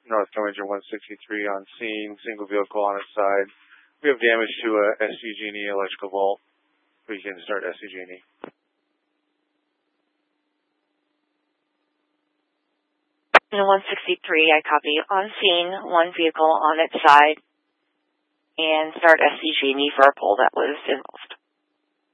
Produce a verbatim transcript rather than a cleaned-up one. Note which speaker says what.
Speaker 1: North Coast Ranger one sixty-three on scene, single vehicle on its side. We have damage to a S C G and E electrical vault. We can start S C G and E.
Speaker 2: one sixty-three, I copy. On scene, one vehicle on its side, and start S C G and E for a pole that was involved.